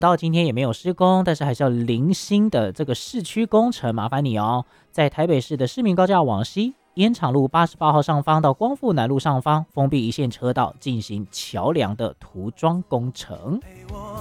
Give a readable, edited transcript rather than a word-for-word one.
到今天也没有施工，但是还是要零星的这个市区工程，麻烦你哦。在台北市的市民高架往西，烟厂路88号上方到光复南路上方，封闭一线车道进行桥梁的涂装工程。